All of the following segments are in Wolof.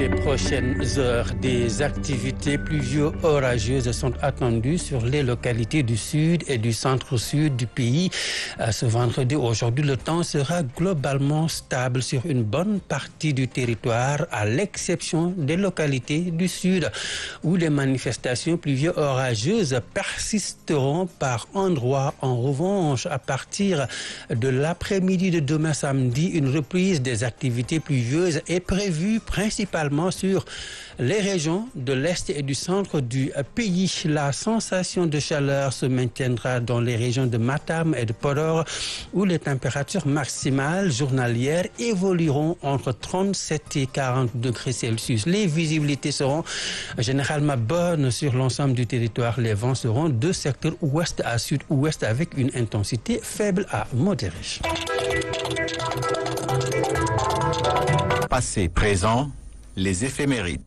les prochaines heures, des activités pluvio-orageuses sont attendues sur les localités du sud et du centre-sud du pays. Ce vendredi, aujourd'hui, le temps sera globalement stable sur une bonne partie du territoire, à l'exception des localités du sud, où les manifestations pluvio-orageuses persisteront par endroits. En revanche, à partir de l'après-midi de demain samedi, une reprise des activités pluvieuses est prévue principalement sur les régions de l'Est et du centre du pays. La sensation de chaleur se maintiendra dans les régions de Matam et de Podor, où les températures maximales journalières évolueront entre 37 et 40 degrés Celsius. Les visibilités seront généralement bonnes sur l'ensemble du territoire. Les vents seront de secteur ouest à sud-ouest avec une intensité faible à modérée. Passé, présent, les éphémérides.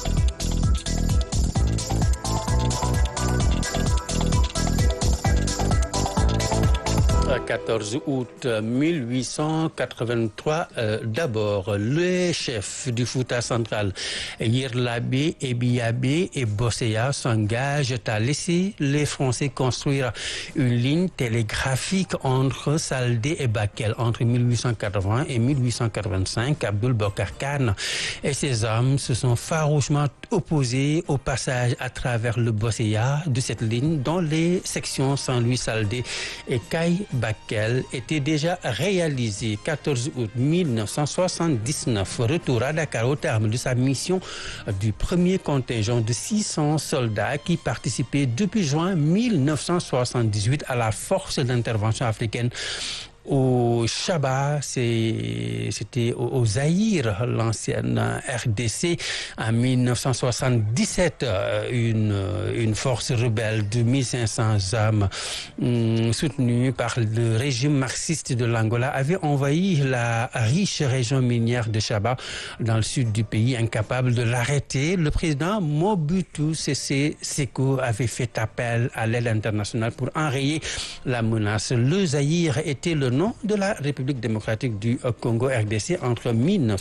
14 août 1883, d'abord, les chefs du Fouta central, Yirlabé, Ebiabé et Bosséa, s'engagent à laisser les Français construire une ligne télégraphique entre Saldé et Bakel entre 1880 et 1885. Abdul Bokar Khan et ses hommes se sont farouchement opposés au passage à travers le Bosséa de cette ligne dans les sections Saint-Louis-Saldé et Bakel était déjà réalisé. 14 août 1979, retour à Dakar au terme de sa mission du premier contingent de 600 soldats qui participaient depuis juin 1978 à la force d'intervention africaine au Chaba, c'était au Zaïre, l'ancienne RDC, en 1977, une force rebelle de 1500 hommes soutenue par le régime marxiste de l'Angola avait envahi la riche région minière de Chaba dans le sud du pays. Incapable de l'arrêter, le président Mobutu Sese Seko avait fait appel à l'aide internationale pour enrayer la menace. Le Zaïre était le nom de la République démocratique du Congo RDC entre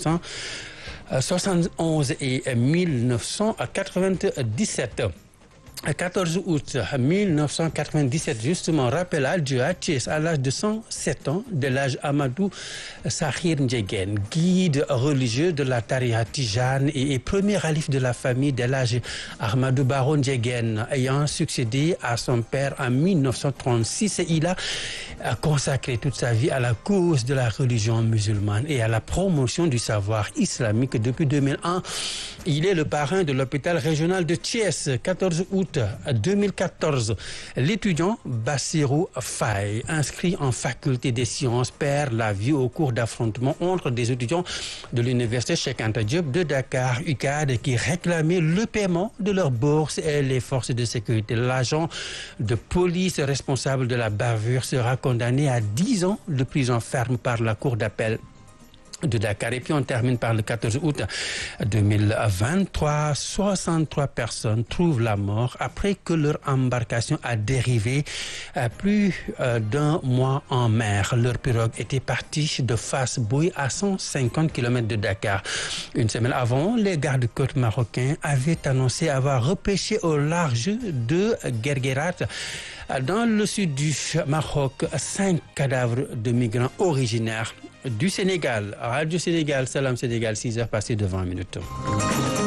1971 et 1997. 14 août 1997, justement, rappel adieu à Thiès à l'âge de 107 ans de l'âge Amadou Sakhir Ndiéguène, guide religieux de la Tariqa Tijane et premier calife de la famille de l'âge Ahmadou Baro Ndiéguène, ayant succédé à son père en 1936. Il a consacré toute sa vie à la cause de la religion musulmane et à la promotion du savoir islamique. Depuis 2001, il est le parrain de l'hôpital régional de Thiès. 14 août 2014, l'étudiant Bassirou Faye, inscrit en faculté des sciences, perd la vie au cours d'affrontements entre des étudiants de l'université Cheikh Anta Diop de Dakar, UCAD, qui réclamaient le paiement de leur bourse et les forces de sécurité. L'agent de police responsable de la bavure sera condamné à 10 ans de prison ferme par la cour d'appel de Dakar. Et puis on termine par le 14 août 2023. 63 personnes trouvent la mort après que leur embarcation a dérivé plus d'un mois en mer. Leur pirogue était partie de Fass-Boye à 150 km de Dakar. Une semaine avant, les gardes-côtes marocains avaient annoncé avoir repêché au large de Guerguerat, dans le sud du Maroc, 5 cadavres de migrants originaires du Sénégal. Radio Sénégal, Salam Sénégal, 6h passées de 20 minutes.